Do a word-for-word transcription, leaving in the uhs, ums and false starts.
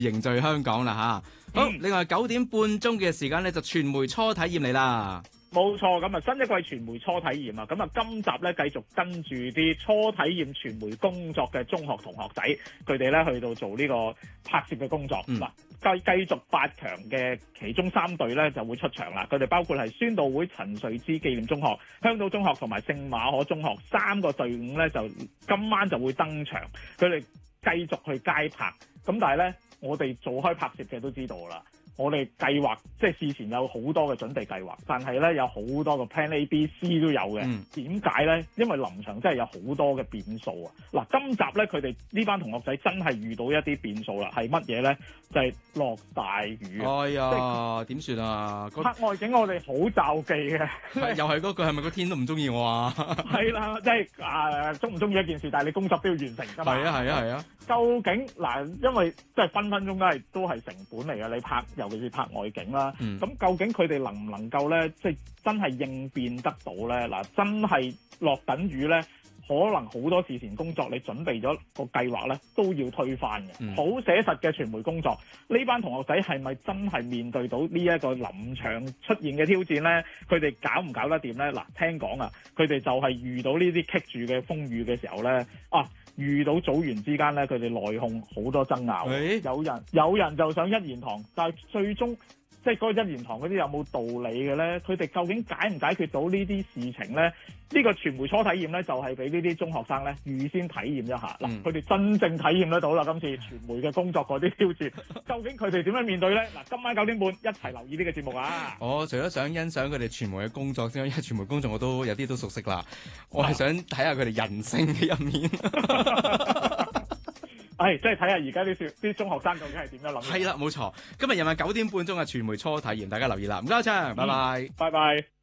凝聚香港啦吓。好， 嗯、 另外九點半鐘嘅時間咧，就傳媒初體驗嚟啦。 冇錯，咁啊新一季傳媒初體驗啊，咁啊今集咧繼續跟住啲初體驗傳媒工作嘅中學同學仔，佢哋咧去到做呢個拍攝嘅工作。嗱、嗯，繼繼續八強嘅其中三隊咧就會出場啦。佢哋包括係宣道會陳瑞之紀念中學、香島中學同埋聖馬可中學三個隊伍咧，就今晚就會登場。佢哋繼續去街拍，咁但係咧，我哋做開拍攝嘅都知道啦。我哋計劃即係事前有好多嘅準備計劃，但係咧有好多個 plan A、B、C 都有嘅。點解咧？因為臨場真係有好多嘅變數啊！嗱，今集咧佢哋呢班同學仔真係遇到一啲變數啦，係乜嘢咧？就係、是、落大雨。 哎呀，點算啊？ 拍外景我哋好罩忌嘅， 又係嗰句，係咪個天都唔中意我啊？係啦，即係啊，中唔中意一件事，但係你工作都要完成㗎嘛。 係啊，係啊，係啊。究竟嗱，因為即係分分鐘都係都係成本嚟嘅，你拍尤其是拍外景啦。咁、嗯、究竟佢哋能唔能夠咧，即係真係應變得到咧？嗱，真係落緊雨咧，可能好多事前工作你準備咗個計劃咧，都要推翻嘅。好、嗯、寫實嘅傳媒工作，呢班同學仔係咪真係面對到呢一個臨場出現嘅挑戰咧？佢哋搞唔搞得掂咧？嗱，聽講啊，佢哋就係遇到呢啲棘住嘅風雨嘅時候咧，啊！遇到組員之間咧，佢哋內訌好多爭拗，有人有人就想一言堂，但係最終即係嗰個一言堂嗰啲有冇道理嘅咧？佢哋究竟解唔解決到呢啲事情咧？呢、這個傳媒初體驗咧，就係俾呢啲中學生咧預先體驗一下。嗱、嗯，佢哋真正體驗得到啦，今次傳媒嘅工作嗰啲挑戰，究竟佢哋點樣面對咧？嗱，今晚九點半一齊留意呢個節目啊！ 我除咗想欣賞佢哋傳媒嘅工作之外，因為傳媒工作我都有啲都熟悉啦，我係想睇下佢哋人性嘅一面。 係，即係睇下而家啲啲中學生究竟係點樣諗？ 係啦，冇錯。今日夜晚九點半鐘嘅傳媒初體驗，大家留意啦。唔該，張，拜拜， 拜拜。